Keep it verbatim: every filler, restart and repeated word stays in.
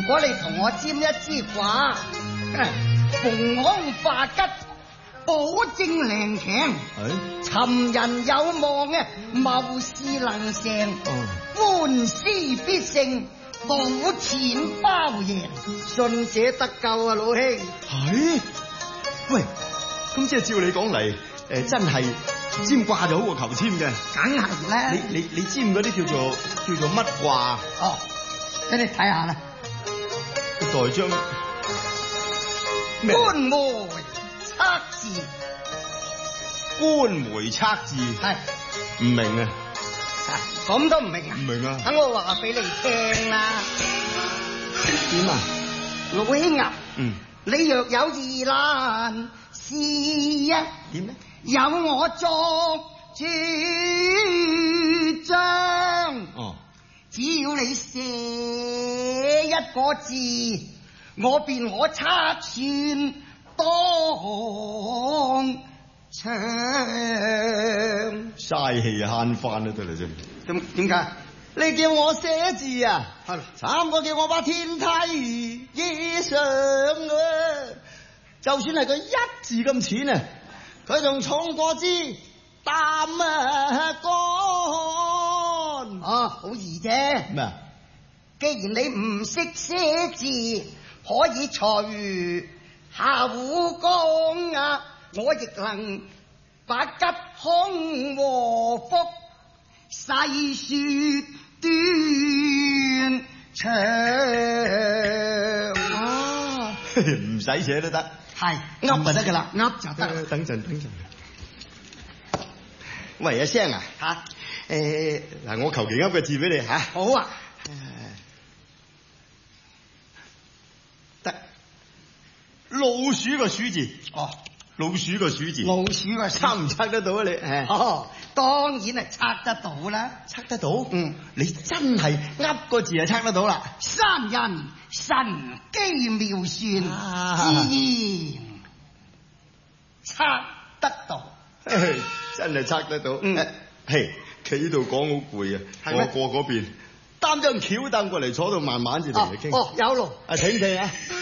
果你同我占一支卦，逢凶化吉，保證靈強。尋人有望啊，謀事能成，官司必勝，賭錢包贏，信者得救啊，老兄。 係？喂，咁即係照你講嚟，誒真係占卦就好過求簽嘅。 梗係啦。 你你你占嗰啲叫做叫做乜卦？ 哦，俾你睇下啦。 代章官媒測字。 官媒測字係唔明啊？ 咁都唔明啊？ 唔明啊？ 等我話俾你聽啦。 點啊？ 老兄啊， 嗯， 你若有疑難事啊， 點咧？ 有我作主張。 哦， 只要你寫一個字，我便可測算當場。 嘥氣慳翻都得啦啫。 點點解？ 你叫我寫字啊？ 係慘過叫我把天梯以上啊！就算係個一字咁淺啊，佢仲重過支擔啊杆。 啊，好易啫。 咩啊？ 既然你唔識寫字，可以隨口講啊，我亦能把吉凶禍福細說斷腸。 啊，唔使寫都得， 係噏就得噶啦， 噏就得。 等陣，等陣。喂，阿聲啊， 吓， 誒嗱，我求其噏個字俾你吓。 好啊。 得老鼠個鼠字。 哦， 老鼠個鼠字。 老鼠個測唔測得到啊你？ 哦，當然係測得到啦。 測得到？ 嗯， 你真係噏個字就測得到啦。 三人神機妙算， 啊自然測得到。 真係測得到。 嗯， 嘿，企呢度講好攰啊， 係咩我過嗰邊擔張橋凳過嚟坐度慢慢至同你傾。 哦，有路。 啊，請請啊。